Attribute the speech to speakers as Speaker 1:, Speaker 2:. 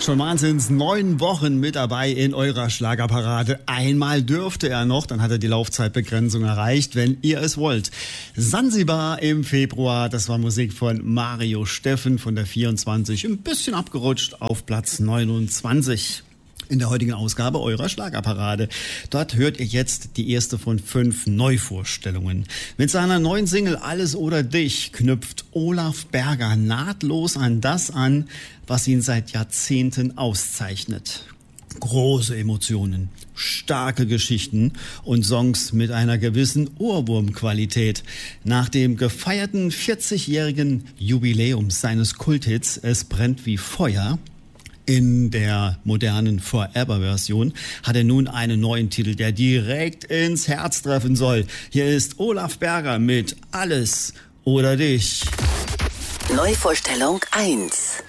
Speaker 1: schon wahnsinns 9 Wochen mit dabei in eurer Schlagerparade. Einmal dürfte er noch, dann hat er die Laufzeitbegrenzung erreicht, wenn ihr es wollt. Sansibar im Februar, das war Musik von Mario Steffen von der 24, ein bisschen abgerutscht auf Platz 29. In der heutigen Ausgabe eurer Schlagerparade. Dort hört ihr jetzt die erste von 5 Neuvorstellungen. Mit seiner neuen Single Alles oder Dich knüpft Olaf Berger nahtlos an das an, was ihn seit Jahrzehnten auszeichnet. Große Emotionen, starke Geschichten und Songs mit einer gewissen Ohrwurmqualität. Nach dem gefeierten 40-jährigen Jubiläum seines Kulthits Es brennt wie Feuer in der modernen Forever-Version hat er nun einen neuen Titel, der direkt ins Herz treffen soll. Hier ist Olaf Berger mit Alles oder Dich.
Speaker 2: Neuvorstellung 1.